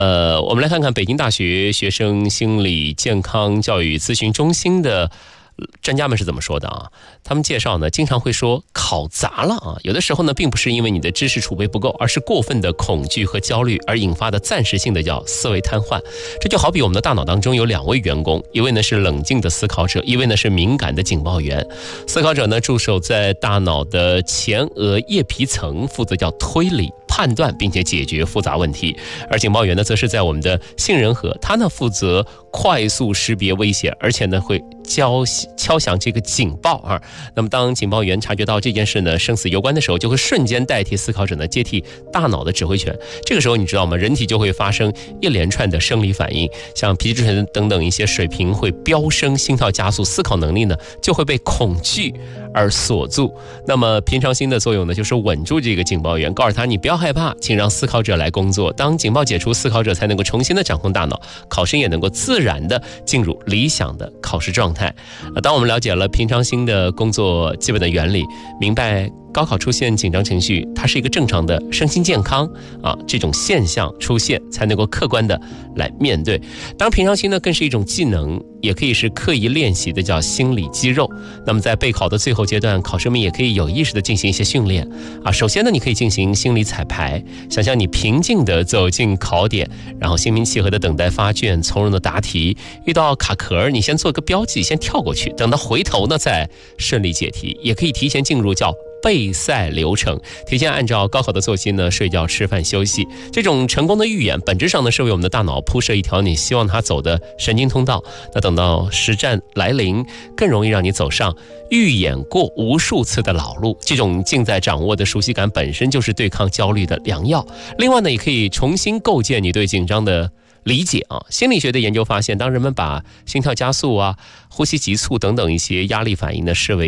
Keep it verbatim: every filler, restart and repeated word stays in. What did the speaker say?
呃，我们来看看北京大学学生心理健康教育咨询中心的专家们是怎么说的啊？他们介绍呢，经常会说考砸了啊。有的时候呢，并不是因为你的知识储备不够，而是过分的恐惧和焦虑而引发的暂时性的叫思维瘫痪。这就好比我们的大脑当中有两位员工，一位呢是冷静的思考者，一位呢是敏感的警报员。思考者呢驻守在大脑的前额叶皮层，负责叫推理、判断并且解决复杂问题，而警报员呢则是在我们的杏仁核，他呢负责快速识别危险，而且呢会敲敲响这个警报啊。那么当警报员察觉到这件事呢生死攸关的时候，就会瞬间代替思考者呢接替大脑的指挥权。这个时候你知道吗？人体就会发生一连串的生理反应，像皮质醇等等一些水平会飙升，心跳加速，思考能力呢就会被恐惧而锁住。那么平常心的作用呢，就是稳住这个警报员，告诉他你不要害怕，请让思考者来工作。当警报解除，思考者才能够重新的掌控大脑，考生也能够自然的进入理想的考试状态。当我们了解了平常心的工作基本的原理，明白高考出现紧张情绪，它是一个正常的身心健康啊这种现象出现，才能够客观的来面对。当然平常心呢更是一种技能，也可以是刻意练习的叫心理肌肉。那么在备考的最后阶段，考生们也可以有意识的进行一些训练啊。首先呢，你可以进行心理彩排，想象你平静的走进考点，然后心平气和的等待发卷，从容的答题。遇到卡壳，你先做个标记，先跳过去，等到回头呢再顺利解题。也可以提前进入叫备赛流程，提前按照高考的作息呢睡觉、吃饭、休息。这种成功的预演本质上呢是为我们的大脑铺设一条你希望它走的神经通道。那等到实战来临，更容易让你走上预演过无数次的老路。这种尽在掌握的熟悉感本身就是对抗焦虑的良药。另外呢，也可以重新构建你对紧张的理解啊。心理学的研究发现，当人们把心跳加速啊、呼吸急促等等一些压力反应呢视为